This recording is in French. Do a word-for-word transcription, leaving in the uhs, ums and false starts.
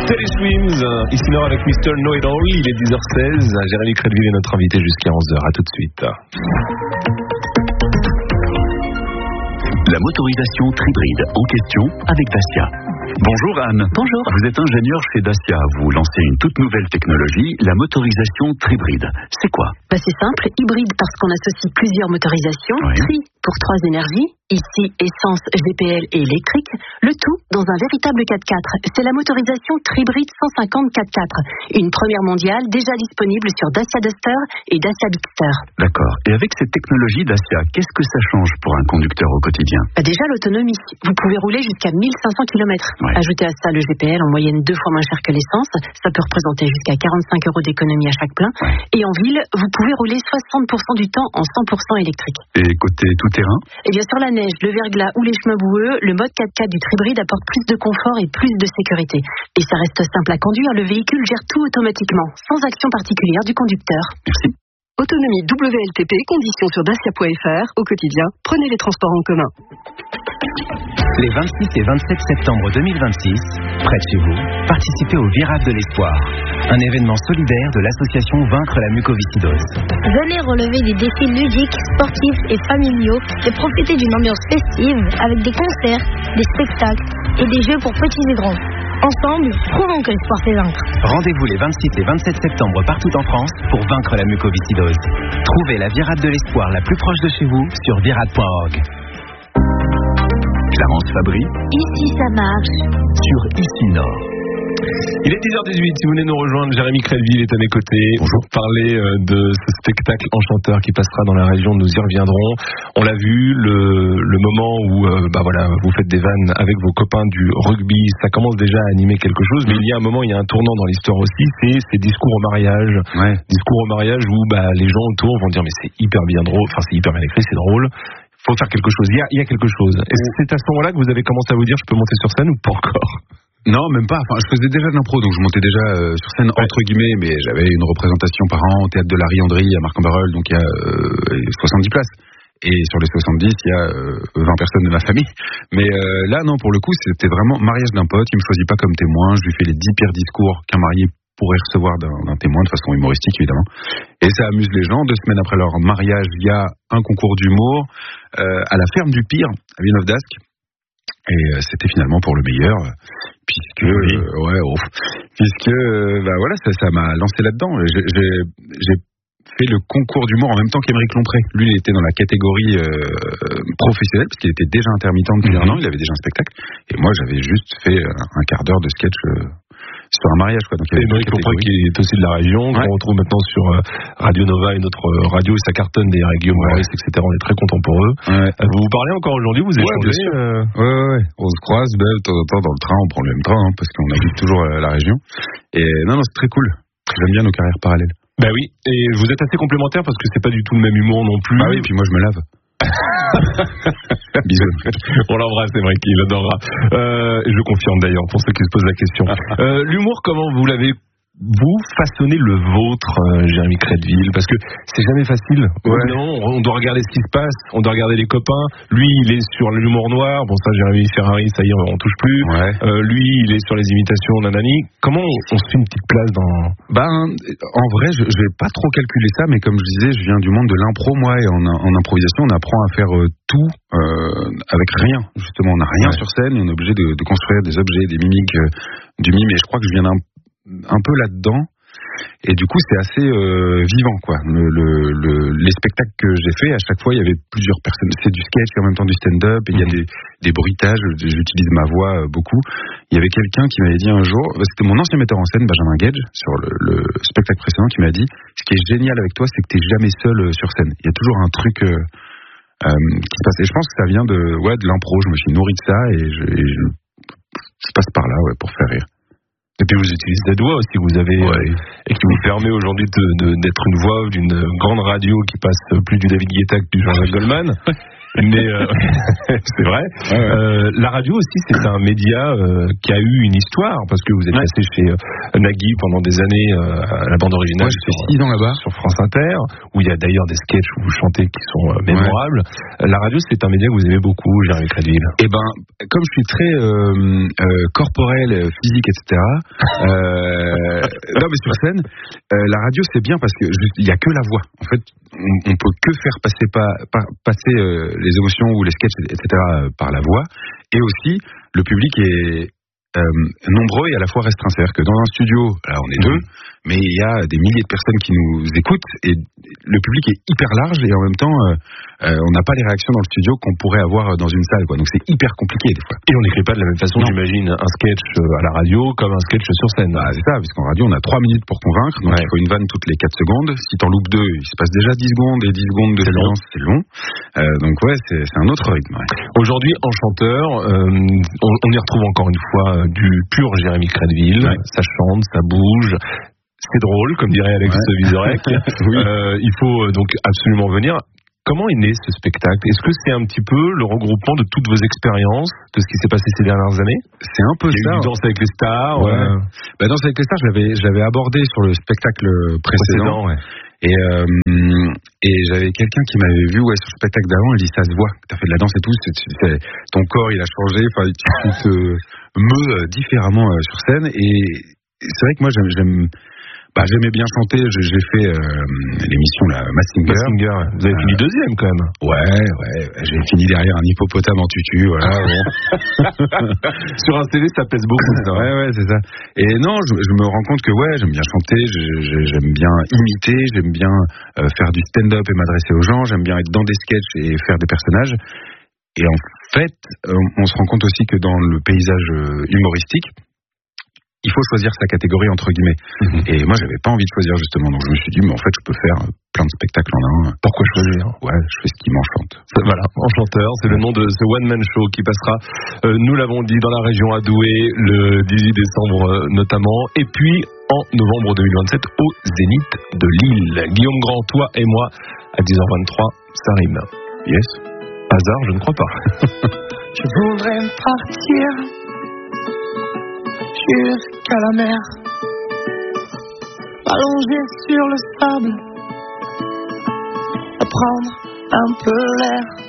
Teddy Swims, ici Nord avec mister Know It All, il est dix heures seize, Jérémy Crédville est notre invité jusqu'à onze heures, à tout de suite. La motorisation Tribride en question avec Dacia. Bonjour Anne. Bonjour. Vous êtes ingénieur chez Dacia. Vous lancez une toute nouvelle technologie, la motorisation Tribride. C'est quoi? Bah c'est simple, hybride parce qu'on associe plusieurs motorisations. Oui. Tri pour trois énergies, ici essence, G P L et électrique. Le tout dans un véritable quatre-quatre. C'est la motorisation Tribride cent cinquante quatre-quatre. Une première mondiale déjà disponible sur Dacia Duster et Dacia Bigster. D'accord. Et avec cette technologie Dacia, qu'est-ce que ça change pour un conducteur au quotidien? Bah déjà l'autonomie. Vous pouvez rouler jusqu'à mille cinq cents kilomètres. Ouais. Ajoutez à ça le G P L en moyenne deux fois moins cher que l'essence. Ça peut représenter jusqu'à quarante-cinq euros d'économie à chaque plein. Ouais. Et en ville, vous pouvez rouler soixante pour cent du temps en cent pour cent électrique. Et côté tout-terrain? Et bien sur la neige, le verglas ou les chemins boueux, le mode quatre-quatre du Tribride apporte plus de confort et plus de sécurité. Et ça reste simple à conduire, le véhicule gère tout automatiquement, sans action particulière du conducteur. Merci. Autonomie W L T P, conditions sur dacia point f r. Au quotidien, prenez les transports en commun. Les vingt-six et vingt-sept septembre deux mille vingt-six, près de chez vous, participez au Virage de l'Espoir, un événement solidaire de l'association Vaincre la mucoviscidose. Venez relever des défis ludiques, sportifs et familiaux et profiter d'une ambiance festive avec des concerts, des spectacles et des jeux pour petits et grands. Ensemble, prouvons que l'espoir fait vaincre. Rendez-vous les vingt-six et vingt-sept septembre partout en France pour vaincre la mucoviscidose. Trouvez la Virade de l'Espoir la plus proche de chez vous sur virade point org. Clarence Fabry Ici ça marche. sur Ici Nord. Il est dix heures dix-huit, si vous venez nous rejoindre, Jérémy Crédville est à mes côtés pour parler de ce spectacle enchanteur qui passera dans la région, nous y reviendrons. On l'a vu, le, le moment où euh, bah voilà, vous faites des vannes avec vos copains du rugby, ça commence déjà à animer quelque chose, mais il y a un moment, il y a un tournant dans l'histoire aussi, c'est ces discours au mariage, Ouais. discours au mariage où bah, les gens autour vont dire mais c'est hyper bien drôle, enfin c'est hyper bien écrit, c'est drôle. Faut faire quelque chose, il y a, il y a quelque chose. Est-ce que c'est à ce moment-là que vous avez commencé à vous dire je peux monter sur scène ou pas encore? Non, même pas. Enfin, je faisais déjà de l'impro, donc je montais déjà euh, sur scène Ouais. entre guillemets, mais j'avais une représentation par an au théâtre de la Rianderie à Marc-en-Barœul, donc il y a euh, soixante-dix places. Et sur les soixante-dix, il y a euh, vingt personnes de ma famille. Mais euh, là, non, pour le coup, c'était vraiment mariage d'un pote. Il me choisit pas comme témoin. Je lui fais les dix pires discours qu'un marié pourrait recevoir d'un, d'un témoin, de façon humoristique évidemment. Et ça amuse les gens. Deux semaines après leur mariage, il y a un concours d'humour euh, à la ferme du Pire, à Villeneuve d'Ascq. Et euh, c'était finalement pour le meilleur, euh, puisque Oui. euh, ouais, oh, puisque euh, bah voilà, ça, ça m'a lancé là-dedans. J'ai, j'ai, j'ai fait le concours d'humour en même temps qu'Émeric Lompré. Lui, il était dans la catégorie euh, professionnelle, parce qu'il était déjà intermittent depuis Mhm. un an, il avait déjà un spectacle. Et moi, j'avais juste fait un, un quart d'heure de sketch euh, sur un mariage, quoi. Donc, il y avait Émeric deux Lompré catégories. qui est aussi de la région, Ouais. qu'on retrouve maintenant sur euh, Radio Nova, une autre euh, radio, et ça cartonne des Guillaume Ouais. Maurice, et cetera. On est très contents pour eux. Ouais. Euh, Vous vous parlez encore aujourd'hui, vous Ouais, échangez bien sûr. euh, Ouais, ouais, ouais. On se croise, ben, de temps en temps dans le train, on prend le même train, hein, parce qu'on habite toujours à la région. Et non, non, c'est très cool. J'aime bien nos carrières parallèles. Bah oui, et vous êtes assez complémentaires parce que c'est pas du tout le même humour non plus. Ah oui, puis moi je me lave. Bisous. On l'embrasse, c'est vrai qu'il adorera. Euh, je confirme d'ailleurs pour ceux qui se posent la question. Euh, l'humour, comment vous l'avez vous façonnez le vôtre, euh, Jérémy Crédville, parce que c'est jamais facile. Ouais. Non, on doit regarder ce qui se passe, on doit regarder les copains. Lui, il est sur l'humour noir. Bon, ça, Jérémy Ferrari, ça y est, on touche plus. Ouais. Euh, lui, il est sur les imitations nanani. Comment on, on se fait une petite place dans... Ben, en vrai, je, je vais pas trop calculer ça, mais comme je disais, je viens du monde de l'impro, moi, et en, en improvisation, on apprend à faire euh, tout euh, avec rien. Justement, on n'a rien Ouais. sur scène, et on est obligé de, de construire des objets, des mimiques, euh, du mime. Et je crois que je viens d'un un peu là-dedans, et du coup c'est assez euh, vivant, quoi. Le, le, le, les spectacles que j'ai fait, à chaque fois il y avait plusieurs personnes, c'est du sketch et en même temps du stand-up, et il y a des, des bruitages, j'utilise ma voix euh, beaucoup. Il y avait quelqu'un qui m'avait dit un jour, c'était mon ancien metteur en scène Benjamin Gage, sur le, le spectacle précédent, qui m'a dit ce qui est génial avec toi, c'est que t'es jamais seul euh, sur scène, il y a toujours un truc euh, euh, qui se passe, et je pense que ça vient de, ouais, de l'impro. Je me suis nourri de ça, et je, et je, je passe par là, ouais, pour faire rire. Et puis vous utilisez cette voix aussi, vous avez Ouais. euh, et qui vous permet aujourd'hui de, de, d'être une voix d'une grande radio qui passe plus du David Guetta que du Jean-Jacques Goldman. Mais euh, c'est vrai. Ouais, ouais. Euh, la radio aussi, c'est un média euh, qui a eu une histoire parce que vous êtes ouais. passé chez euh, Nagui pendant des années euh, à la bande originale. Moi, je fais six ans là-bas sur France Inter, où il y a d'ailleurs des sketchs où vous chantez qui sont euh, mémorables. Ouais. La radio, c'est un média que vous aimez beaucoup, Jérémy Crédville. Eh ben, comme je suis très euh, euh, corporel, physique, et cetera. Euh, non, mais sur scène, euh, la radio c'est bien parce que il y a que la voix. En fait, on, on peut que faire passer pas, pas, passer euh, les émotions ou les sketchs, et cetera. Par la voix. Et aussi, le public est euh, nombreux et à la fois restreint. C'est-à-dire que dans un studio, là on est deux, mais il y a des milliers de personnes qui nous écoutent et le public est hyper large et en même temps, euh, euh, on n'a pas les réactions dans le studio qu'on pourrait avoir dans une salle, quoi. Donc c'est hyper compliqué des fois. Et on n'écrit pas de la même façon, non. J'imagine, un sketch à la radio comme un sketch sur scène. Bah, c'est ça, puisqu'en radio on a trois minutes pour convaincre, donc ouais. Il faut une vanne toutes les quatre secondes. Si t'en loupes deux, il se passe déjà dix secondes et dix secondes de silence, c'est long. Euh, donc ouais, c'est, c'est un autre rythme. Ouais. Aujourd'hui, en chanteur, euh, on, on y retrouve encore une fois euh, du pur Jérémy Crédville. Ouais. Ça chante, ça bouge. C'est drôle, comme dirait Alex ouais. Vizorek. Oui. euh, il faut euh, donc absolument venir. Comment est né ce spectacle ? Est-ce que c'est un petit peu le regroupement de toutes vos expériences, de ce qui s'est passé ces dernières années ? C'est un peu il y a ça. Eu Danse avec les stars. Ouais. Euh... Bah, Danse avec les stars, je l'avais, je l'avais abordé sur le spectacle précédent. précédent ouais. Et, euh, et j'avais quelqu'un qui m'avait vu ouais, sur le spectacle d'avant, il dit ça se voit, t'as fait de la danse et tout, c'est, c'est, ton corps il a changé, enfin, tu, tu te meus différemment euh, sur scène. Et c'est vrai que moi j'aime... j'aime Bah, j'aimais bien chanter, j'ai fait euh, l'émission la Masked Singer. Singer. Vous avez euh, fini deuxième quand même. Ouais, ouais, j'ai fini derrière un hippopotame en tutu, voilà. Bon. Sur un C D, ça pèse beaucoup, ça. Ouais, ouais, c'est ça. Et non, je, je me rends compte que ouais, j'aime bien chanter, je, je, j'aime bien imiter, j'aime bien euh, faire du stand-up et m'adresser aux gens, j'aime bien être dans des sketchs et faire des personnages. Et en fait, on, on se rend compte aussi que dans le paysage humoristique, il faut choisir sa catégorie entre guillemets. Mmh. Et moi, j'avais pas envie de choisir justement, donc je me suis dit, mais en fait, je peux faire plein de spectacles en un. Pourquoi choisir ? Ouais, je fais ce qui m'enchante. Ça, voilà, Enchanteur, c'est le nom de ce one man show qui passera, euh, nous l'avons dit, dans la région à Douai le dix-huit décembre euh, notamment, et puis en novembre deux mille vingt-sept au Zénith de Lille. Guillaume Grand, toi et moi à dix heures vingt-trois, ça rime. Yes. Hasard, je ne crois pas. Je voudrais partir jusqu'à la mer, allongé sur le sable, à prendre un peu l'air.